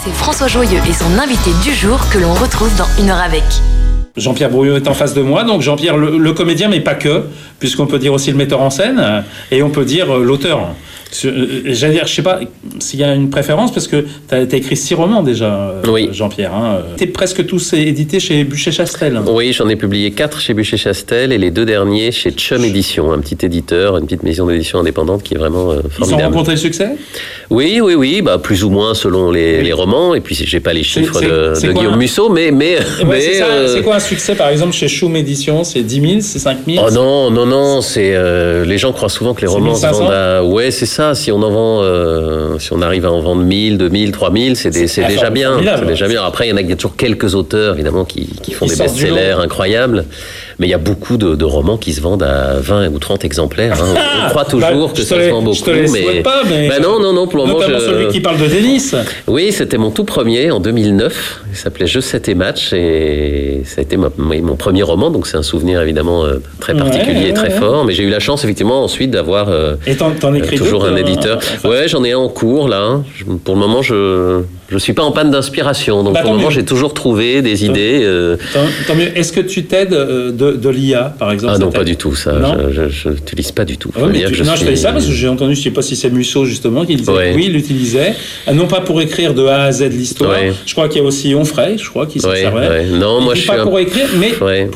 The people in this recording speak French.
C'est François Joyeux et son invité du jour que l'on retrouve dans Une heure avec. Jean-Pierre Brouillot est en face de moi, donc Jean-Pierre le comédien, mais pas que, puisqu'on peut dire aussi le metteur en scène, et on peut dire l'auteur. J'allais dire, je sais pas s'il y a une préférence, parce que tu as écrit 6 romans déjà, oui. Jean-Pierre. T'es presque tous édités chez Buchet-Chastel. Oui, j'en ai publié 4 chez Buchet-Chastel et les 2 derniers chez Chum Édition, un petit éditeur, une petite maison d'édition indépendante qui est vraiment formidable. Ils ont rencontré le succès ? Oui, bah, plus ou moins selon les romans, et puis j'ai pas les chiffres de Guillaume Musso, mais c'est quoi un succès, par exemple, chez Choum Édition ? C'est 10 000, c'est 5 000 ? Oh non, c'est les gens croient souvent que les romans se vendent à... Ouais, c'est ça, si on en vend, si on arrive à en vendre 1000, 2000, 3000, c'est déjà bien. C'est déjà bien. Après, il y a toujours quelques auteurs, évidemment, qui font des best-sellers incroyables, mais il y a beaucoup de romans qui se vendent à 20 ou 30 exemplaires. Hein. On croit toujours que ça se vend beaucoup, je te les souhaite pas, mais... non, pour le moment, notamment celui qui parle de tennis. Oui, c'était mon tout premier, en 2009. Il s'appelait Je sais tes matchs, et ça a été mon premier roman, donc c'est un souvenir, évidemment, très particulier et très fort. Mais j'ai eu la chance, effectivement, ensuite d'avoir toujours un éditeur. Ouais, j'en ai un en cours, là. Pour le moment, je suis pas en panne d'inspiration. Donc, pour le moment, j'ai toujours trouvé des idées. Tant mieux. Est-ce que tu t'aides de l'IA, par exemple ? Ah non, pas du tout, ça. Je n'utilise pas du tout. Je te dis ça parce que j'ai entendu, je sais pas si c'est Musso, justement, qui disait que oui, il l'utilisait. Non pas pour écrire de A à Z l'histoire. Je crois qu'il y a aussi Onfray, qui s'en servait. Non, moi, je suis pas pour écrire, mais